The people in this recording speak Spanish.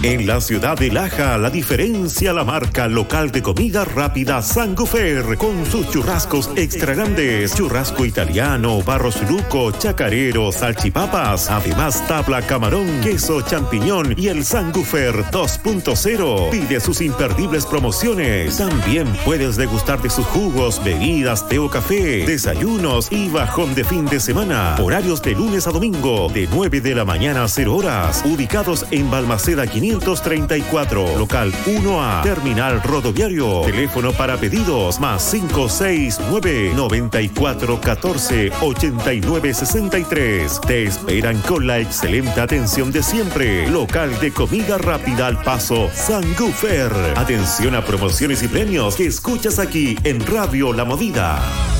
En la ciudad de Laja, la diferencia la marca local de comida rápida Sangufer, con sus churrascos extra grandes, churrasco italiano, barros luco, chacarero, salchipapas, además tabla camarón, queso champiñón y el Sangufer 2.0. Pide sus imperdibles promociones. También puedes degustar de sus jugos, bebidas, té o café, desayunos y bajón de fin de semana. Horarios de lunes a domingo, de 9 de la mañana a 0 horas. Ubicados en Balmaceda 534, local 1A, terminal rodoviario. Teléfono para pedidos más 569-9414-8963. Te esperan con la excelente atención de siempre. Local de comida rápida al paso Sangufer. Atención a promociones y premios que escuchas aquí en Radio La Movida.